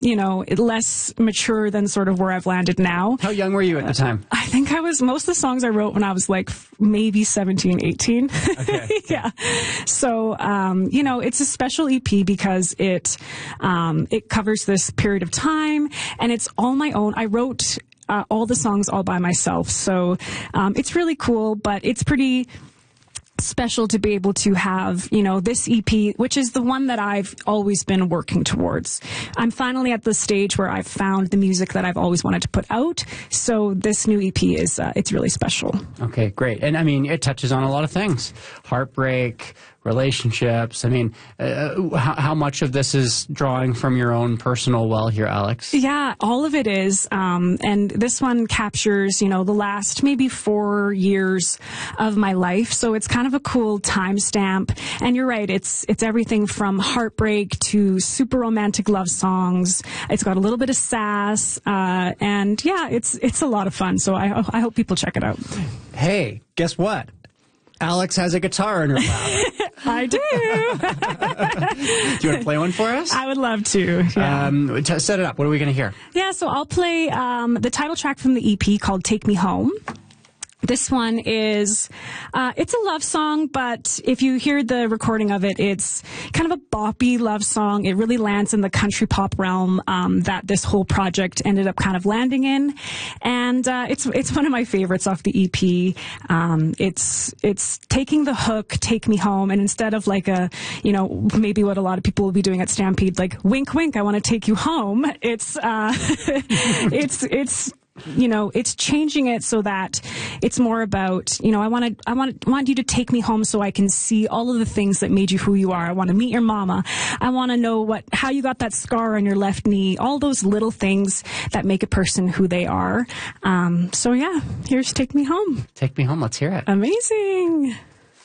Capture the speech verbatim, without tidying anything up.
you know, less mature than sort of where I've landed now. How young were you at the time? I think I was, most of the songs I wrote when I was like maybe seventeen, eighteen. Okay. Yeah. So, um, you know, it's a special E P because it, um, it covers this period of time, and it's all my own. I wrote uh, all the songs all by myself. So, um, it's really cool, but it's pretty special to be able to have, you know, this E P, which is the one that I've always been working towards. I'm finally at the stage where I've found the music that I've always wanted to put out. So this new E P is, uh, it's really special. Okay, great. And I mean, it touches on a lot of things. Heartbreak, relationships. I mean, uh, how, how much of this is drawing from your own personal well here, Alex? Yeah, all of it is. Um, and this one captures, you know, the last maybe four years of my life. So it's kind of a cool timestamp. And you're right, it's it's everything from heartbreak to super romantic love songs. It's got a little bit of sass, uh, and yeah, it's it's a lot of fun. So I I hope people check it out. Hey, guess what? Alex has a guitar in her lap. I do. Do you want to play one for us? I would love to. Yeah. Um, t- set it up. What are we going to hear? Yeah, so I'll play um, the title track from the E P called Take Me Home. This one is, uh, it's a love song, but if you hear the recording of it, it's kind of a boppy love song. It really lands in the country pop realm, um, that this whole project ended up kind of landing in. And, uh, it's, it's one of my favorites off the E P. Um, it's, it's taking the hook, Take Me Home, and instead of like a, you know, maybe what a lot of people will be doing at Stampede, like wink, wink, I want to take you home. It's, uh, it's, it's, you know, it's changing it so that it's more about, you know, I want to, I want, want you to take me home so I can see all of the things that made you who you are. I want to meet your mama. I want to know what, how you got that scar on your left knee, all those little things that make a person who they are. Um, so yeah, here's Take Me Home. Take Me Home. Let's hear it. Amazing.